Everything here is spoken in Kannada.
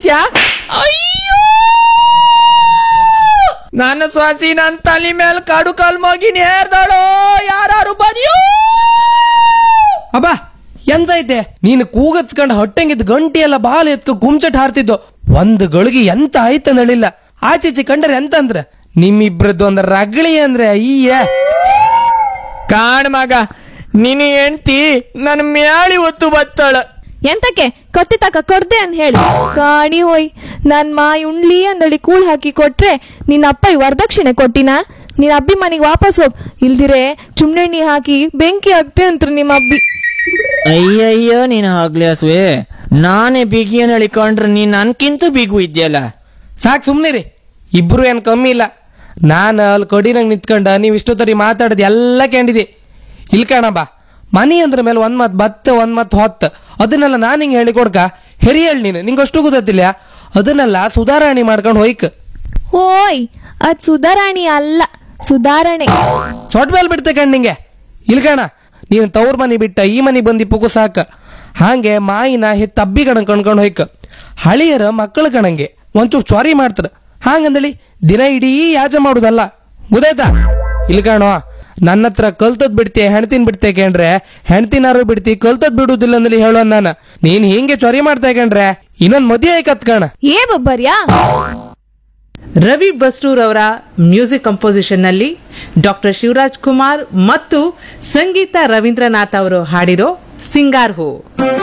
ಮಾಡ್ತೀಯಾ? ಅಯ್ಯೋ ನನ್ನ ಸ್ವಾಸಿ ನನ್ ತಲೆ ಮೇಲೆ ಕಾಡು ಕಾಲ್ ಮಗಿ ನೇರ್ದಳು. ಯಾರು ಬದಿಯೋ ಅಬ್ಬಾ ಎಂತ ಐತೆ ನೀನು ಕೂಗತ್ಕಂಡ್ ಹೊಟ್ಟೆಂಗಿದ್ ಗಂಟಿ ಎಲ್ಲ ಬಾಲ ಎತ್ಕ ಗುಮ್ಚಟ್ ಹಾರ್ತಿದ್ದು. ಒಂದು ಗಳಿಗೆ ಎಂತ ಆಯ್ತ ನಳಿಲ್ಲ. ಆಚೀಚೆ ಕಂಡ್ರೆ ಎಂತ ಅಂದ್ರ ನಿಮ್ಮಿಬ್ರದ್ದು ಒಂದ್ ರಗಳಿ ಅಂದ್ರೆ ಅಯ್ಯ. ಕಾಣ್ ಮಗ, ನಿನ್ನ ಹೆಂಡ್ತಿ ನನ್ ಮ್ಯಾಳಿ ಒತ್ತು ಬತ್ತಾಳ. ಎಂತಕ್ಕೆ ಕತ್ತಿ ತಕ ಕೊಡ್ದೆ ಅಂತ ಹೇಳಿ ಕಾಣಿ ಹೋಯ್. ನನ್ ಮಾಯಿ ಉಣ್ಲಿ ಅಂದಳಿ ಕೂಳ್ ಹಾಕಿ ಕೊಟ್ರೆ ನಿನ್ನ ಅಪ್ಪ ವರದಕ್ಷಿಣೆ ಕೊಟ್ಟಿನ? ನಿನ್ನ ಅಬ್ಬಿ ಮನೆಗೆ ವಾಪಸ್ ಹೋಗ್, ಇಲ್ದಿರೆ ಚುಮ್ನೆಣ್ಣಿ ಹಾಕಿ ಬೆಂಕಿ ಹಾಕ್ತೆ ಅಂತ್ರು ನಿಮ್ಮ ಅಬ್ಬಿ. ಅಯ್ಯಯ್ಯೋ ನೀನು ಆಗ್ಲಿ ಹಸುವೆ, ನಾನೇ ಬಿಗಿಯನ್ ಹೇಳಿಕೊಂಡ್ರೆ ನೀನ್ ನನ್ಕಿಂತ ಬಿಗು ಇದ್ಯಲ್ಲ. ಸಾಕ್ ಸುಮ್ನಿರಿ, ಇಬ್ರು ಏನ್ ಕಮ್ಮಿ ಇಲ್ಲ. ನಾನು ಅಲ್ಲಿ ಕೊಡಿನಂಗ್ ನಿಂತ್ಕೊಂಡ ನೀವ್ ಇಷ್ಟೊತ್ತರಿ ಮಾತಾಡೋದು ಎಲ್ಲ ಕೇಳಿದೆ. ಇಲ್ಕಣ ಬಾ, ಮನಿ ಅಂದ್ರ ಮೇಲೆ ಒಂದ್ ಮತ್ ಬತ್ತ ಒಂದ್ ಮತ್ ಹೊತ್ತ ಅದನ್ನೆಲ್ಲ ನಾನ್ ಹಿಂಗ್ ಹೇಳಿ ಕೊಡ್ಕ ಹೆರಿಯಳ್ ನೀನು. ನಿಂಗಷ್ಟು ಗೊತ್ತಿಲ್ಲ ಅದನ್ನೆಲ್ಲ ಸುಧಾರಣೆ ಮಾಡ್ಕೊಂಡು ಹೋಯ್ಕ. ಹೋಯ್ ಅದ್ ಸುಧಾರಾಣಿ ಅಲ್ಲ, ಸುಧಾರಣೆ. ಸೊಟ್ ಮೇಲೆ ಬಿಡ್ತೆ ಕಣ್ ನಿಂಗೆ. ಇಲ್ಕಣ ನೀನು ತವ್ರ ಮನಿ ಬಿಟ್ಟ ಈ ಮನಿ ಬಂದಿ ಪುಗು ಸಾಕ. ಹಾಗೆ ಮಾಯಿನ ತಬ್ಬಿ ಕಣ ಕಣ್ಕೊಂಡು ಹೋಯ್ಕ. ಹಳಿಯರ ಮಕ್ಕಳು ಕಣಂಗೆ ಒಂಚೂರು ಚ್ವಾರಿ ಮಾಡ್ತಾರ. ಹಾಗಂದಳಿ ದಿನ ಇಡೀ ಯಾಜ ಮಾಡುದಲ್ಲ, ಗೊತ್ತಾಯ್ತಾ? ಇಲ್ಕಣೋ, ನನ್ನ ಹತ್ರ ಕಲ್ತದ್ ಬಿಡ್ತಿ ಹೆಣ್ತಿನ್ ಬಿಡ್ತೆ ಕೇಂಡ್ರೆ ಹೆಣ್ತಿನಾರು ಬಿಡ್ತಿ, ಕಲ್ತದ್ ಬಿಡುದಿಲ್ಲ ಅಂದಲ್ಲಿ ಹೇಳೋ ನಾನು. ನೀನ್ ಹಿಂಗೆ ಚ್ವಾರಿ ಮಾಡ್ತಾ ಕೇಂಡ್ರೆ ಇನ್ನೊಂದ್ ಮದುವೆ ಆಯ್ಕತ್ ಕಣ. ಏ ಬಬ್ಬರ್ಯಾ. ರವಿ ಬಸ್ರೂರ್ ಅವರ ಮ್ಯೂಸಿಕ್ ಕಂಪೋಸಿಷನ್ ನಲ್ಲಿ ಡಾಕ್ಟರ್ ಶಿವರಾಜ್ ಕುಮಾರ್ ಮತ್ತು ಸಂಗೀತ ರವೀಂದ್ರನಾಥ್ ಅವರು ಹಾಡಿರೋ ಸಿಂಗಾರ್ ಹೂ.